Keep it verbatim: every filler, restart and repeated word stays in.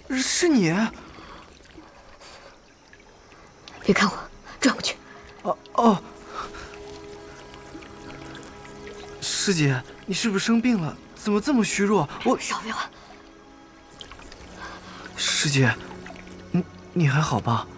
是你？ 别看我，转过去。 哦哦，师姐，你是不是生病了？怎么这么虚弱？我少废话。 师姐，你你还好吧？